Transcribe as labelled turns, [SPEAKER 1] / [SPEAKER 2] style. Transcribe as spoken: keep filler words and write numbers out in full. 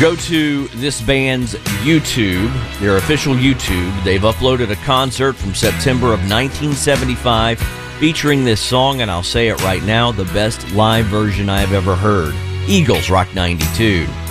[SPEAKER 1] Go to this band's YouTube, their official YouTube. They've uploaded a concert from September of nineteen seventy-five featuring this song, and I'll say it right now, the best live version I've ever heard. Eagles Rock ninety-two.